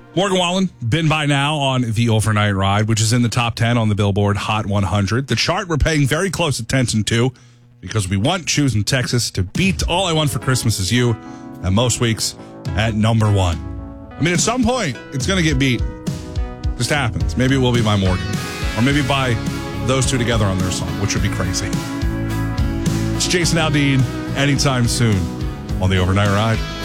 Morgan Wallen, been by now on the Overnight Ride, which is in the top 10 on the Billboard Hot 100. The chart we're paying very close attention to because we want Choosing Texas to beat All I Want for Christmas Is You, and most weeks at number 1. I mean, at some point, it's going to get beat. Just happens. Maybe it will be by Morgan. Or maybe by those two together on their song, which would be crazy. It's Jason Aldean anytime soon on the Overnight Ride.